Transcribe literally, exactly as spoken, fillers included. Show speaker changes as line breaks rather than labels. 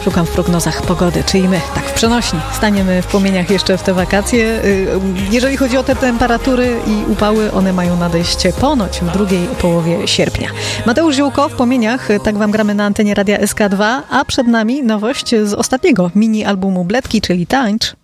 Szukam w prognozach pogody, czy i my, tak w przenośni, staniemy w płomieniach jeszcze w te wakacje. Jeżeli chodzi o te temperatury i upały, one mają nadejść ponoć w drugiej połowie sierpnia. Mateusz Ziółko w płomieniach, tak wam gramy na antenie Radia S K dwa, a przed nami nowość z ostatniego mini albumu Bledki, czyli Tańcz.